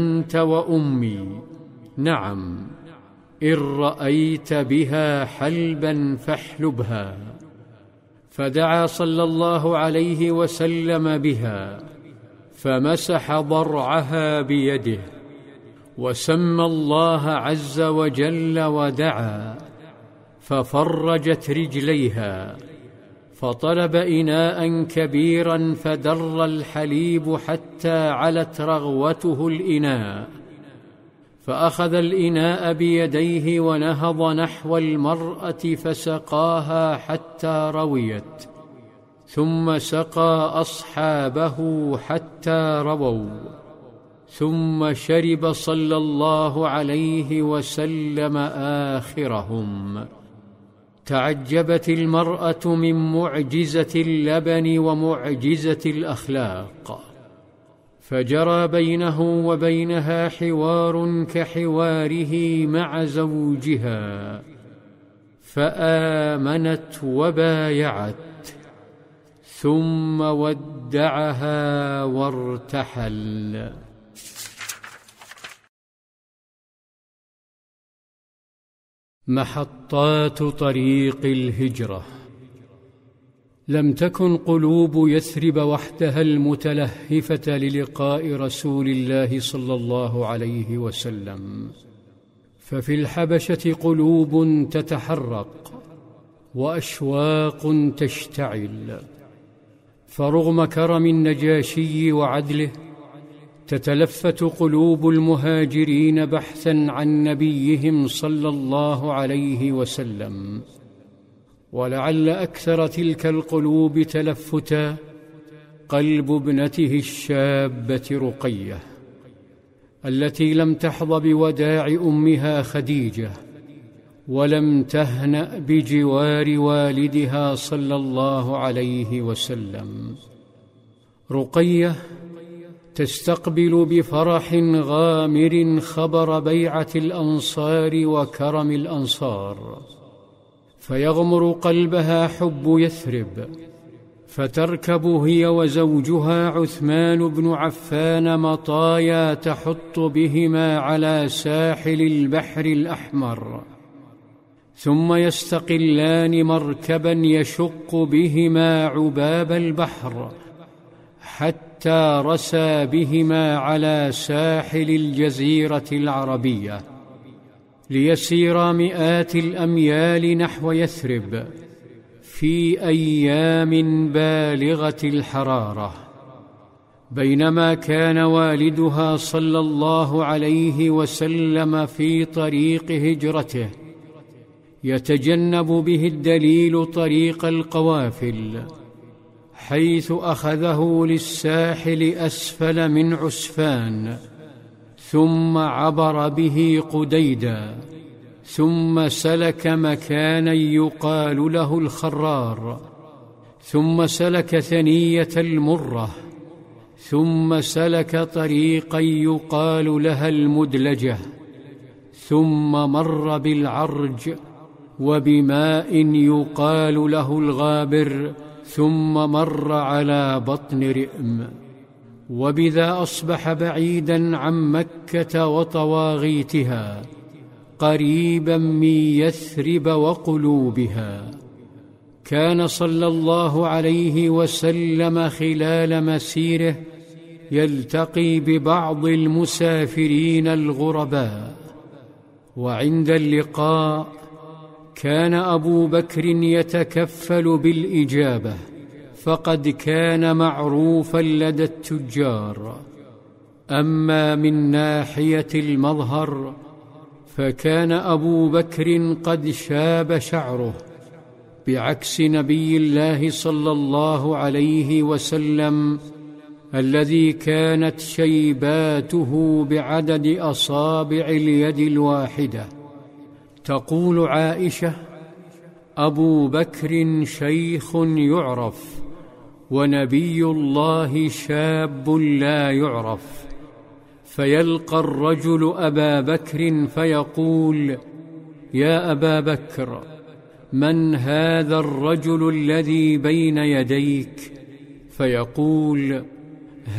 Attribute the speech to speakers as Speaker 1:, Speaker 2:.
Speaker 1: أنت وأمي، نعم، إن رأيت بها حلبا فاحلبها. فدعا صلى الله عليه وسلم بها، فمسح ضرعها بيده، وسمى الله عز وجل ودعا، ففرجت رجليها، فطلب إناء كبيرا فدر الحليب حتى علت رغوته الإناء، فأخذ الإناء بيديه ونهض نحو المرأة فسقاها حتى رويت، ثم سقى أصحابه حتى رووا، ثم شرب صلى الله عليه وسلم آخرهم. تعجبت المرأة من معجزة اللبن ومعجزة الأخلاق، فجرى بينه وبينها حوار كحواره مع زوجها، فآمنت وبايعت، ثم ودعها وارتحل. محطات طريق الهجرة. لم تكن قلوب يثرب وحدها المتلهفة للقاء رسول الله صلى الله عليه وسلم، ففي الحبشة قلوب تتحرق وأشواق تشتعل، فرغم كرم النجاشي وعدله تتلفت قلوب المهاجرين بحثا عن نبيهم صلى الله عليه وسلم. ولعل أكثر تلك القلوب تلفتا قلب ابنته الشابة رقية، التي لم تحظ بوداع أمها خديجة، ولم تهنأ بجوار والدها صلى الله عليه وسلم. رقية تستقبل بفرح غامر خبر بيعة الأنصار وكرم الأنصار، فيغمر قلبها حب يثرب، فتركب هي وزوجها عثمان بن عفان مطايا تحط بهما على ساحل البحر الأحمر، ثم يستقلان مركبا يشق بهما عباب البحر حتى رسى بهما على ساحل الجزيرة العربية، ليسيرا مئات الأميال نحو يثرب في أيام بالغة الحرارة. بينما كان والدها صلى الله عليه وسلم في طريق هجرته يتجنب به الدليل طريق القوافل، حيث أخذه للساحل أسفل من عسفان، ثم عبر به قديدا، ثم سلك مكانا يقال له الخرار، ثم سلك ثنية المرة، ثم سلك طريقا يقال لها المدلجة، ثم مر بالعرج وبماء يقال له الغابر، ثم مر على بطن رئم، وبذا أصبح بعيدا عن مكة وطواغيتها، قريبا من يثرب وقلوبها. كان صلى الله عليه وسلم خلال مسيره يلتقي ببعض المسافرين الغرباء، وعند اللقاء كان أبو بكر يتكفل بالإجابة، فقد كان معروفا لدى التجار. أما من ناحية المظهر فكان أبو بكر قد شاب شعره، بعكس نبي الله صلى الله عليه وسلم الذي كانت شيباته بعدد أصابع اليد الواحدة. تقول عائشة: أبو بكر شيخ يعرف، ونبي الله شاب لا يعرف. فيلقى الرجل أبا بكر فيقول: يا أبا بكر، من هذا الرجل الذي بين يديك؟ فيقول: